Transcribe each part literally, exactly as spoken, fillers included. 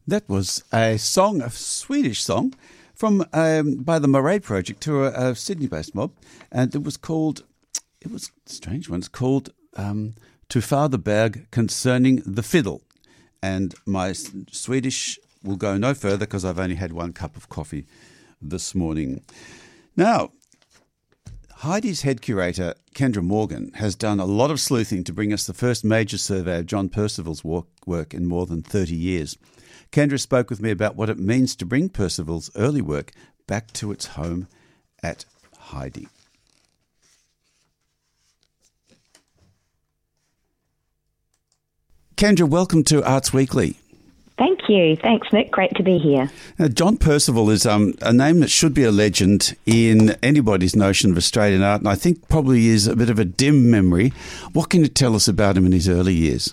That was a song, a Swedish song, from um, by the Murray Project to a, a Sydney-based mob, and it was called. It was a strange one. It's called um, "To Father Berg Concerning the Fiddle," and my S- Swedish will go no further because I've only had one cup of coffee this morning. Now, Heidi's head curator, Kendra Morgan, has done a lot of sleuthing to bring us the first major survey of John Percival's work, work in more than thirty years. Kendra spoke with me about what it means to bring Percival's early work back to its home at Heidi. Kendra, welcome to Arts Weekly. Thank you. Thanks, Nick. Great to be here. Now, John Percival is um, a name that should be a legend in anybody's notion of Australian art, and I think probably is a bit of a dim memory. What can you tell us about him in his early years?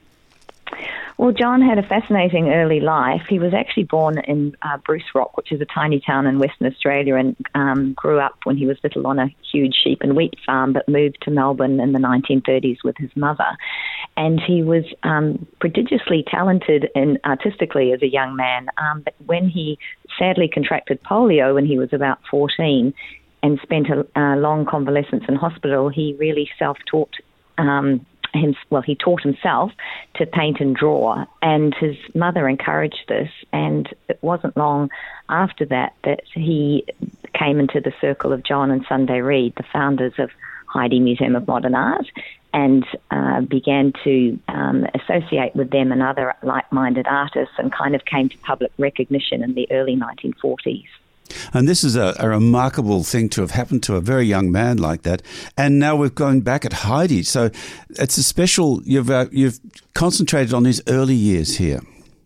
Well, John had a fascinating early life. He was actually born in uh, Bruce Rock, which is a tiny town in Western Australia, and um, grew up when he was little on a huge sheep and wheat farm, but moved to Melbourne in the nineteen thirties with his mother. And he was um, prodigiously talented and artistically as a young man. Um, but when he sadly contracted polio when he was about fourteen and spent a, a long convalescence in hospital, he really self-taught um Him, well, he taught himself to paint and draw, and his mother encouraged this, and it wasn't long after that that he came into the circle of John and Sunday Reid, the founders of Heidi Museum of Modern Art, and uh, began to um, associate with them and other like-minded artists, and kind of came to public recognition in the early nineteen forties. And this is a, a remarkable thing to have happened to a very young man like that. And now we've gone back at Heidi. So it's a special, you've uh, you've concentrated on his early years here.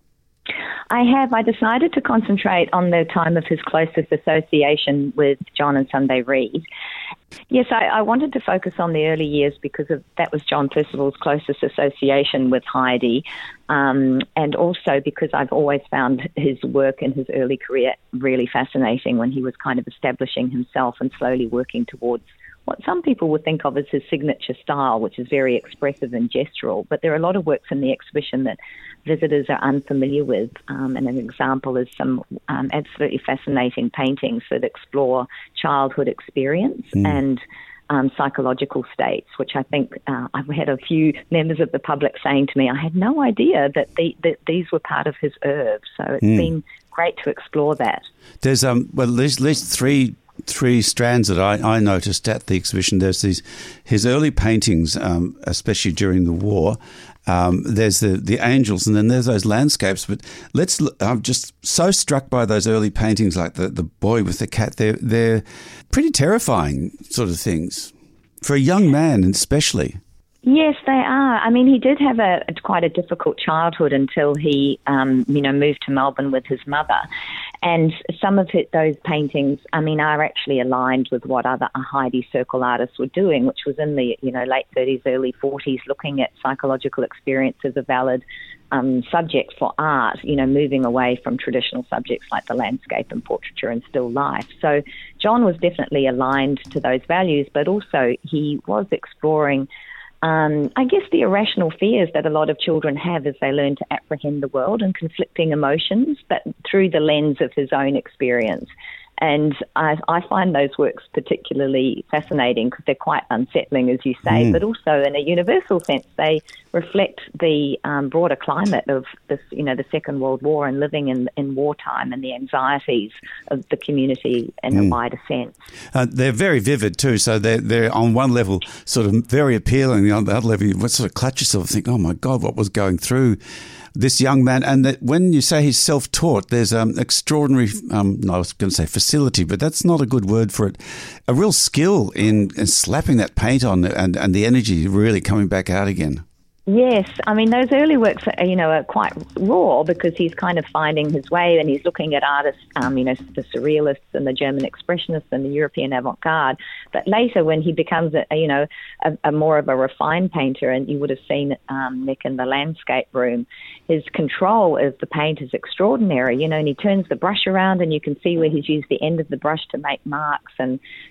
I have. I decided to concentrate on the time of his closest association with John and Sunday Reid. Yes, I, I wanted to focus on the early years because of, that was John Percival's closest association with Heidi, um, and also because I've always found his work in his early career really fascinating when he was kind of establishing himself and slowly working towards what some people would think of as his signature style, which is very expressive and gestural. But there are a lot of works in the exhibition that visitors are unfamiliar with. Um, and an example is some um, absolutely fascinating paintings that explore childhood experience mm. and um, psychological states, which I think uh, I've had a few members of the public saying to me, I had no idea that, the, that these were part of his oeuvre. So it's mm. been great to explore that. There's um well, there's at least three three strands that I, I noticed at the exhibition. There's these his early paintings, um, especially during the war. Um, there's the, the angels, and then there's those landscapes. But let's I'm just so struck by those early paintings, like the, the boy with the cat. They're they're pretty terrifying sort of things for a young man, especially. Yes, they are. I mean, he did have a, a quite a difficult childhood until he, um, you know, moved to Melbourne with his mother. And some of it, those paintings, I mean, are actually aligned with what other Heidi Circle artists were doing, which was in the, you know, late thirties, early forties, looking at psychological experience as a valid um, subject for art, you know, moving away from traditional subjects like the landscape and portraiture and still life. So John was definitely aligned to those values, but also he was exploring Um, I guess the irrational fears that a lot of children have as they learn to apprehend the world and conflicting emotions, but through the lens of his own experience. And I, I find those works particularly fascinating because they're quite unsettling, as you say, mm. but also in a universal sense, they reflect the um, broader climate of this, you know, the Second World War and living in, in wartime and the anxieties of the community in mm. a wider sense. Uh, they're very vivid too, so they're, they're on one level sort of very appealing, on the other level you sort of clutch yourself and think, oh my God, what was going through this young man. And that when you say he's self-taught, there's um extraordinary, um, no, I was going to say facility, but that's not a good word for it, a real skill in, in slapping that paint on and, and the energy really coming back out again. Yes, I mean, those early works, are, you know, are quite raw because he's kind of finding his way and he's looking at artists, um, you know, the Surrealists and the German Expressionists and the European avant-garde. But later when he becomes, a, you know, a, a more of a refined painter, and you would have seen um, Nick in the landscape room, his control of the paint is extraordinary, you know, and he turns the brush around and you can see where he's used the end of the brush to make marks and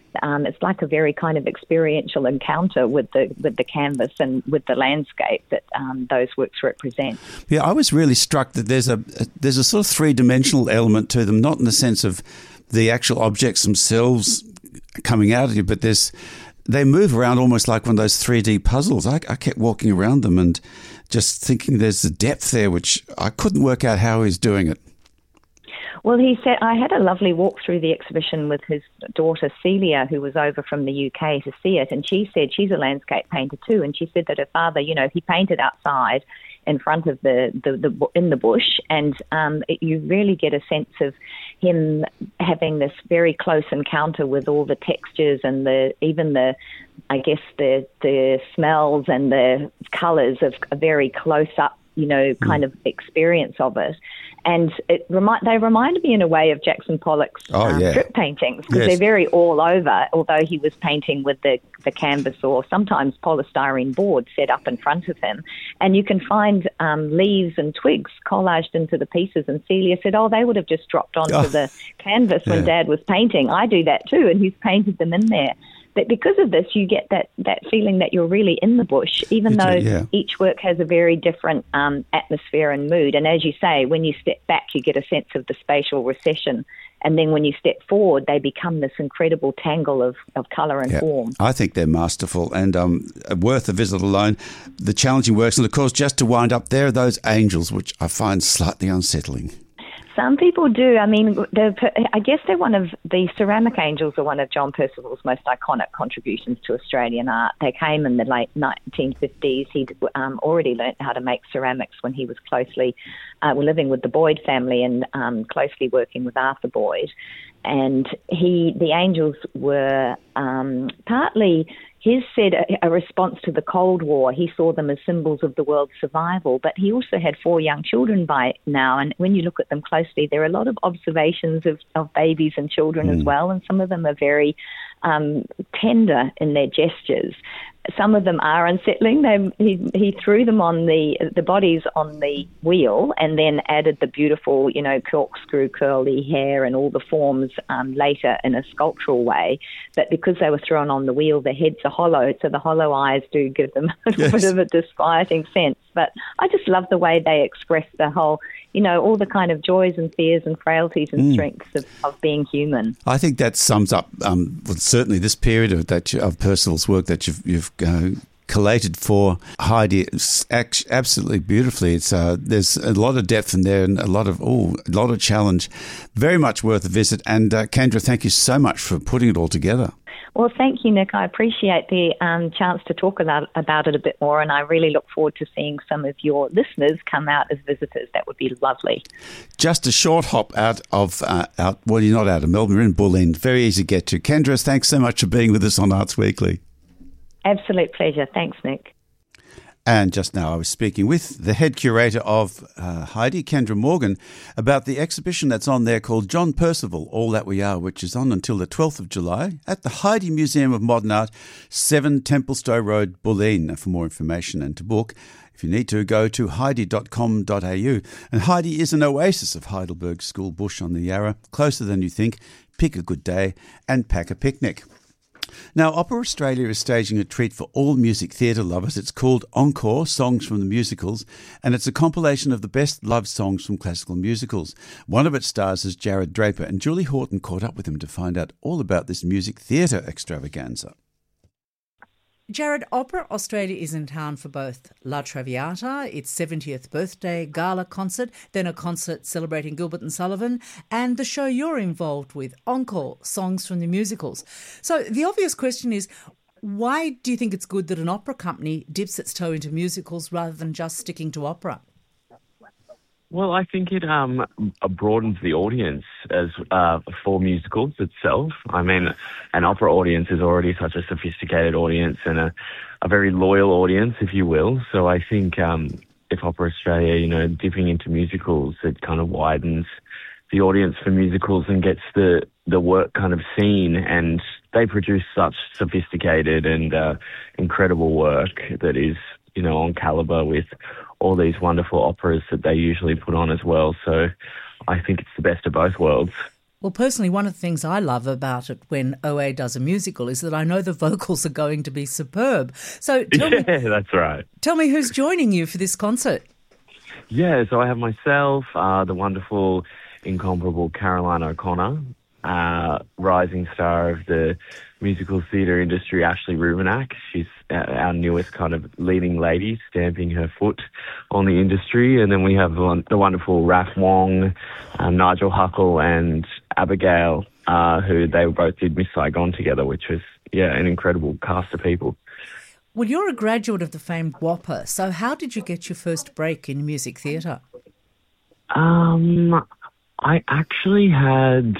um, it's like a very kind of experiential encounter with the with the canvas and with the landscape that um, those works represent. Yeah, I was really struck that there's a, a there's a sort of three-dimensional element to them, not in the sense of the actual objects themselves coming out of you, but there's they move around almost like one of those three D puzzles. I, I kept walking around them and just thinking there's a depth there, which I couldn't work out how he's doing it. Well, he said, I had a lovely walk through the exhibition with his daughter Celia, who was over from the U K to see it, and she said she's a landscape painter too, and she said that her father, you know, he painted outside in front of the, the, the in the bush, and um, it, you really get a sense of him having this very close encounter with all the textures and the even the, I guess, the the smells and the colours of a very close-up, you know, kind mm. of experience of it. And it remi- they reminded me in a way of Jackson Pollock's oh, um, yeah. strip paintings, because yes. they're very all over, although he was painting with the, the canvas or sometimes polystyrene board set up in front of him. And you can find um, leaves and twigs collaged into the pieces. And Celia said, oh, they would have just dropped onto oh. the canvas when yeah. Dad was painting. I do that too, and he's painted them in there. But because of this, you get that, that feeling that you're really in the bush, even you though do, yeah. each work has a very different um, atmosphere and mood. And as you say, when you step back, you get a sense of the spatial recession. And then when you step forward, they become this incredible tangle of, of colour and yeah. form. I think they're masterful and um, worth a visit alone. The challenging works, and of course, just to wind up, there are those angels, which I find slightly unsettling. Some people do. I mean, I guess they're one of the ceramic angels are one of John Percival's most iconic contributions to Australian art. They came in the late nineteen fifties. He'd um, already learnt how to make ceramics when he was closely uh, living with the Boyd family and um, closely working with Arthur Boyd. And he, the angels were um, partly his said a, a response to the Cold War. He saw them as symbols of the world's survival, but he also had four young children by now, and when you look at them closely, there are a lot of observations of, of babies and children mm. as well, and some of them are very um, tender in their gestures. Some of them are unsettling. They, he, he threw them on the the bodies on the wheel and then added the beautiful, you know, corkscrew curly hair and all the forms um, later in a sculptural way. But because they were thrown on the wheel, the heads are hollow, so the hollow eyes do give them a little yes. bit of a disquieting sense. But I just love the way they express the whole, you know, all the kind of joys and fears and frailties and mm. strengths of, of being human. I think that sums up um, well, certainly this period of that of Percival's work that you've you've uh, collated for Heidi absolutely beautifully. It's uh, there's a lot of depth in there and a lot of oh, a lot of challenge. Very much worth a visit. And uh, Kendra, thank you so much for putting it all together. Well, thank you, Nick. I appreciate the um, chance to talk about, about it a bit more, and I really look forward to seeing some of your listeners come out as visitors. That would be lovely. Just a short hop out of, uh, out. well, you're not out of Melbourne, you're in Bulleen. Very easy to get to. Kendra, thanks so much for being with us on Arts Weekly. Absolute pleasure. Thanks, Nick. And just now I was speaking with the head curator of uh, Heidi, Kendra Morgan, about the exhibition that's on there called John Percival, All That We Are, which is on until the twelfth of July at the Heidi Museum of Modern Art, seven Templestowe Road, Bulleen. For more information and to book, if you need to, go to heidi dot com dot a u. And Heidi is an oasis of Heidelberg School bush on the Yarra, closer than you think. Pick a good day and pack a picnic. Now, Opera Australia is staging a treat for all music theatre lovers. It's called Encore, Songs from the Musicals, and it's a compilation of the best loved songs from classical musicals. One of its stars is Jared Draper, and Julie Horton caught up with him to find out all about this music theatre extravaganza. Jared, Opera Australia is in town for both La Traviata, its seventieth birthday gala concert, then a concert celebrating Gilbert and Sullivan, and the show you're involved with, Encore, Songs from the Musicals. So the obvious question is, why do you think it's good that an opera company dips its toe into musicals rather than just sticking to opera? Well, I think it um, broadens the audience as uh, for musicals itself. I mean, an opera audience is already such a sophisticated audience and a, a very loyal audience, if you will. So I think um, if Opera Australia, you know, dipping into musicals, it kind of widens the audience for musicals and gets the, the work kind of seen. And they produce such sophisticated and uh, incredible work that is, you know, on calibre with all these wonderful operas that they usually put on as well. So I think it's the best of both worlds. Well, personally, one of the things I love about it when O A does a musical is that I know the vocals are going to be superb. So tell Yeah, me, that's right. tell me who's joining you for this concert. Yeah, so I have myself, uh, the wonderful, incomparable Caroline O'Connor, uh, rising star of the musical theatre industry, Ashley Rubenak. She's our newest kind of leading lady, stamping her foot on the industry. And then we have the wonderful Raph Wong, uh, Nigel Huckle and Abigail, uh, who they both did Miss Saigon together, which was, yeah, an incredible cast of people. Well, you're a graduate of the famed WAAPA, so how did you get your first break in music theatre? Um, I actually had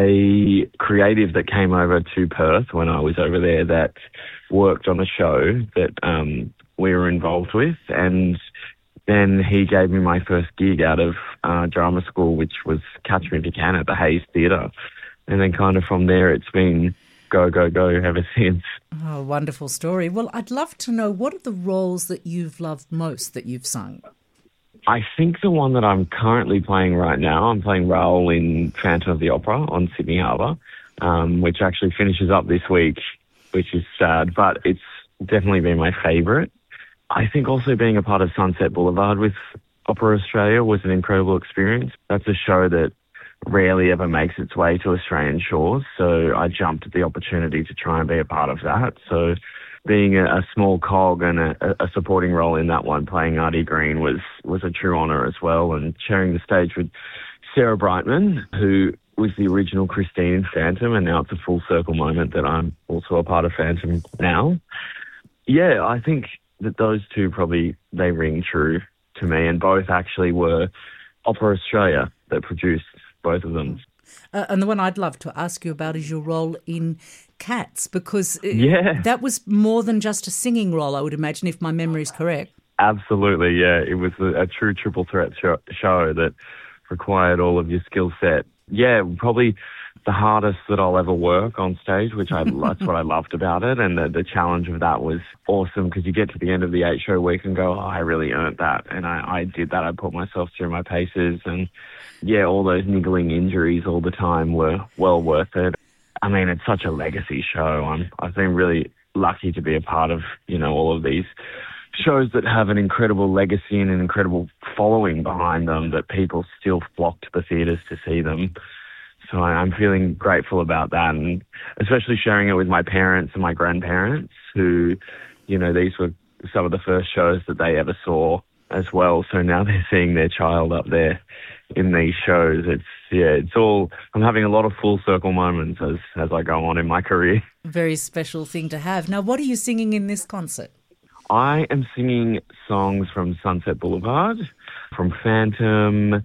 a creative that came over to Perth when I was over there that worked on a show that um, we were involved with, and then he gave me my first gig out of uh, drama school, which was Catch Me If You Can at the Hayes Theatre. And then kind of from there it's been go, go, go ever since. Oh, wonderful story. Well, I'd love to know, what are the roles that you've loved most that you've sung? I think the one that I'm currently playing right now, I'm playing Raoul in Phantom of the Opera on Sydney Harbour, um, which actually finishes up this week, which is sad, but it's definitely been my favourite. I think also being a part of Sunset Boulevard with Opera Australia was an incredible experience. That's a show that rarely ever makes its way to Australian shores, so I jumped at the opportunity to try and be a part of that. So being a, a small cog and a, a supporting role in that one, playing Artie Green, was, was a true honour as well, and sharing the stage with Sarah Brightman, who was the original Christine in Phantom, and now it's a full circle moment that I'm also a part of Phantom now. Yeah, I think that those two probably, they ring true to me, and both actually were Opera Australia that produced both of them. Uh, and the one I'd love to ask you about is your role in Cats, because yeah. that was more than just a singing role, I would imagine, if my memory is correct. Absolutely, yeah. It was a, a true triple threat show, show that required all of your skill set. Yeah, probably the hardest that I'll ever work on stage, which I that's what I loved about it. And the, the challenge of that was awesome, because you get to the end of the eight show week and go, oh, I really earned that. And I, I did that. I put myself through my paces, and yeah, all those niggling injuries all the time were well worth it. I mean, it's such a legacy show. I'm, I've been really lucky to be a part of, you know, all of these shows that have an incredible legacy and an incredible following behind them, that people still flock to the theatres to see them. So I'm feeling grateful about that, and especially sharing it with my parents and my grandparents, who, you know, these were some of the first shows that they ever saw as well. So now they're seeing their child up there in these shows. It's, yeah, it's all, I'm having a lot of full circle moments as, as I go on in my career. Very special thing to have. Now, what are you singing in this concert? I am singing songs from Sunset Boulevard, from Phantom,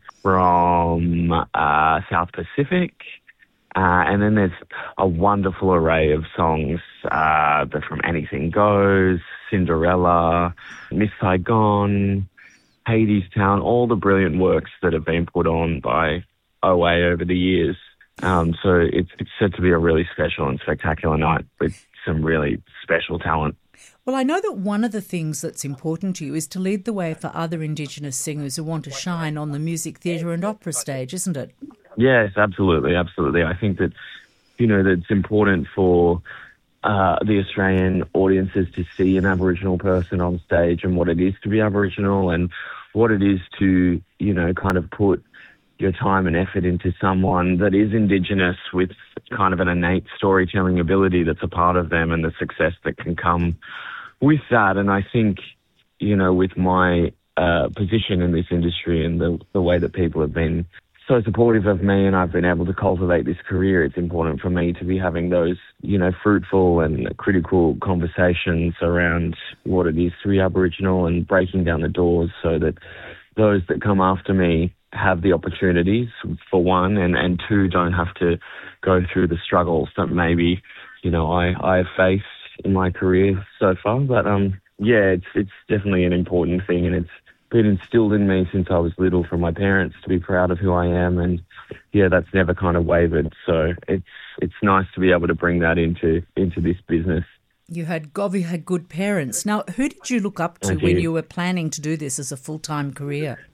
from uh, South Pacific, uh, and then there's a wonderful array of songs uh, from Anything Goes, Cinderella, Miss Saigon, Hadestown, all the brilliant works that have been put on by O A over the years. Um, so it's, it's set to be a really special and spectacular night with some really special talent. Well, I know that one of the things that's important to you is to lead the way for other Indigenous singers who want to shine on the music theatre and opera stage, isn't it? Yes, absolutely, absolutely. I think that, you know, that it's important for uh, the Australian audiences to see an Aboriginal person on stage, and what it is to be Aboriginal, and what it is to, you know, kind of put your time and effort into someone that is Indigenous with kind of an innate storytelling ability that's a part of them, and the success that can come with that. And I think, you know, with my uh, position in this industry and the, the way that people have been so supportive of me, and I've been able to cultivate this career, it's important for me to be having those, you know, fruitful and critical conversations around what it is to be Aboriginal, and breaking down the doors so that those that come after me have the opportunities, for one, and, and two, don't have to go through the struggles that maybe, you know, I, I have faced in my career so far. But um, yeah, it's it's definitely an important thing, and it's been instilled in me since I was little from my parents to be proud of who I am, and yeah, that's never kind of wavered. So it's it's nice to be able to bring that into into this business. You had Gov, you had good parents. Now, who did you look up to when you were planning to do this as a full-time career?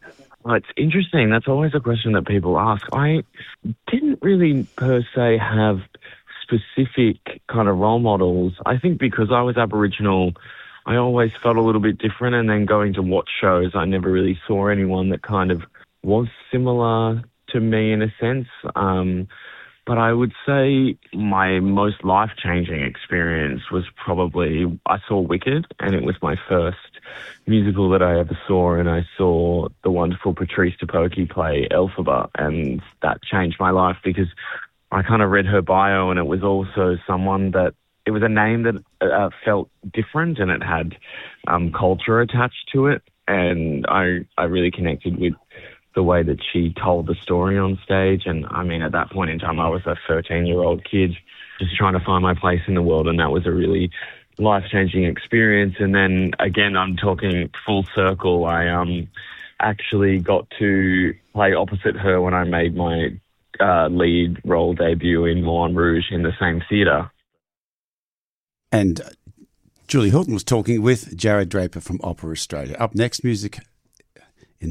Oh, it's interesting. That's always a question that people ask. I didn't really per se have specific kind of role models. I think because I was Aboriginal, I always felt a little bit different, and then going to watch shows, I never really saw anyone that kind of was similar to me in a sense. Um, but I would say my most life-changing experience was probably, I saw Wicked, and it was my first musical that I ever saw, and I saw the wonderful Patrice Tipoki play Elphaba, and that changed my life because I kind of read her bio, and it was also someone that, it was a name that uh, felt different, and it had um, culture attached to it, and I I really connected with the way that she told the story on stage. And I mean, at that point in time, I was a thirteen-year-old kid just trying to find my place in the world, and that was a really life-changing experience. And then again, I'm talking full circle. I um actually got to play opposite her when I made my uh, lead role debut in Moulin Rouge in the same theatre. And Julie Hilton was talking with Jared Draper from Opera Australia. Up next, music in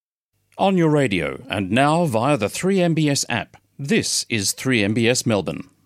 on your radio and now via the three M B S app. This is three M B S Melbourne.